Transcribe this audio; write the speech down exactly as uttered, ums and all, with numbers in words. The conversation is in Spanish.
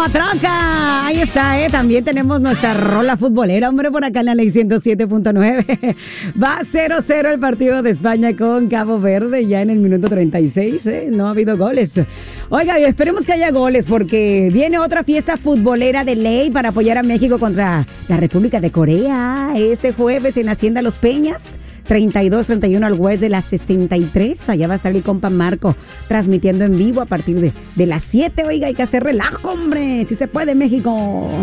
matraca. Ahí está, ¿eh? También tenemos nuestra rola futbolera, hombre, por acá en la ley ciento siete punto nueve. Va cero cero el partido de España con Cabo Verde ya en el minuto treinta y seis, ¿eh? No ha habido goles. Oiga, esperemos que haya goles porque viene otra fiesta futbolera de ley para apoyar a México contra la República de Corea este jueves en la Hacienda Los Peñas. treinta y dos treinta y uno al West de las sesenta y tres. Allá va a estar mi compa Marco transmitiendo en vivo a partir de, de las siete. Oiga, hay que hacer relajo, hombre. Si se puede, México.